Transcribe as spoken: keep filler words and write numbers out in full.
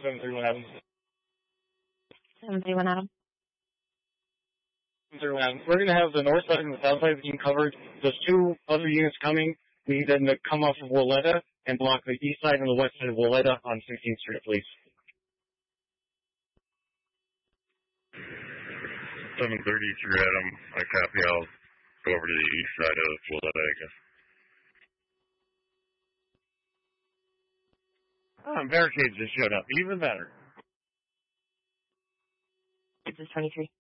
seven three one Adam. seven three one Adam. seven three one Adam. We're going to have the north side and the south side being covered. There's two other units coming. We need them to come off of Willetta and block the east side and the west side of Willetta on sixteenth Street, please. seven thirty-three Adam. I copy. I'll go over to the east side of Willetta, I guess. Oh, barricades just showed up. Even better. This is twenty-three.